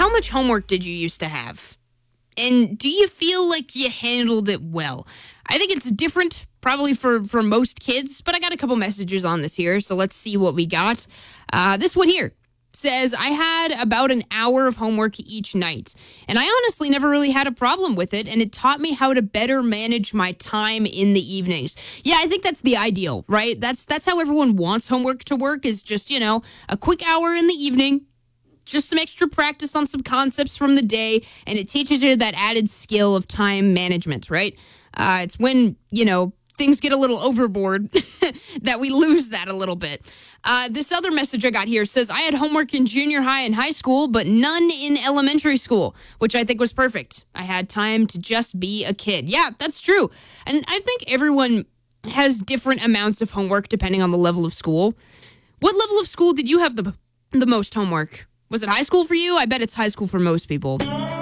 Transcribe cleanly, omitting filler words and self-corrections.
how much homework did you used to have? And do you feel like you handled it well? I think it's different probably for most kids, but I got a couple messages on this here, so let's see what we got. This one here says, I had about an hour of homework each night, and I honestly never really had a problem with it, and it taught me how to better manage my time in the evenings. Yeah, I think that's the ideal, right? That's how everyone wants homework to work, is just, a quick hour in the evening, just some extra practice on some concepts from the day, and it teaches you that added skill of time management, right? It's when, things get a little overboard that we lose that a little bit. This other message I got here says, I had homework in junior high and high school, but none in elementary school, which I think was perfect. I had time to just be a kid. Yeah, that's true. And I think everyone has different amounts of homework depending on the level of school. What level of school did you have the most homework? Was it high school for you? I bet it's high school for most people.